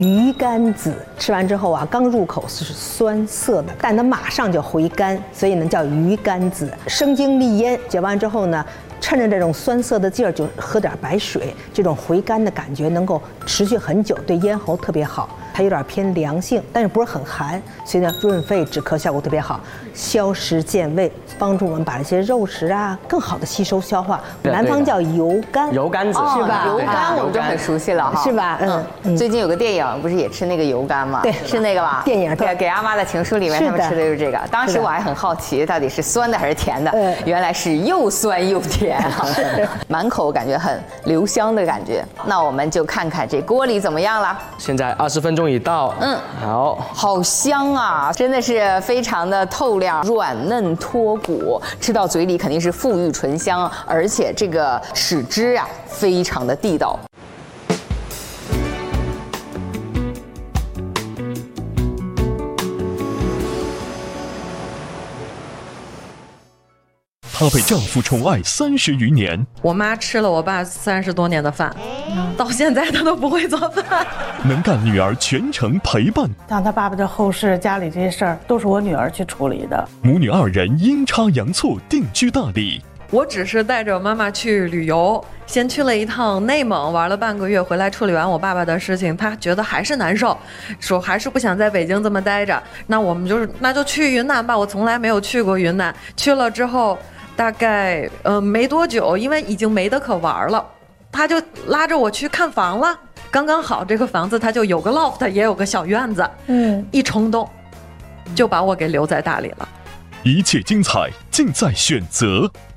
鱼干子吃完之后啊，刚入口是酸涩的，但它马上就回甘，所以呢叫鱼干子。生津利咽，解完之后呢，趁着这种酸涩的劲儿，就喝点白水，这种回甘的感觉能够持续很久，对咽喉特别好。它有点偏凉性，但是不是很寒，所以呢润肺止咳效果特别好，消食健胃，帮助我们把这些肉食啊更好的吸收消化。南方叫油干， 油干子是吧？油干我们就很熟悉了哈， 是吧？ 最近有个电影不是也吃那个油干吗？ 对， 是那个吧？ 电影给阿妈的情书里面他们吃的就是这个。当时我还很好奇到底是酸的还是甜的，原来是又酸又甜，满口感觉很留香的感觉。那我们就看看这锅里怎么样了。 现在20分钟已到， 好香啊，真的是非常的透亮，软嫩脱骨，吃到嘴里肯定是馥郁醇香，而且这个豉汁啊非常的地道。 她被丈夫宠爱30余年， 我妈吃了我爸30多年的饭，到现在她都不会做饭。 能干女儿全程陪伴， 像他爸爸的后事，家里这些事儿都是我女儿去处理的。 母女2人阴差阳错定居大理。 我只是带着妈妈去旅游，先去了一趟内蒙，玩了半个月，回来处理完我爸爸的事情，他觉得还是难受，说还是不想在北京这么待着。那我们那就去云南吧，我从来没有去过云南。去了之后，大概没多久，因为已经没得可玩了，他就拉着我去看房了。刚刚好这个房子它就有个 loft， 也有个小院子，一冲动就把我给留在大理了。 一切精彩尽在选择。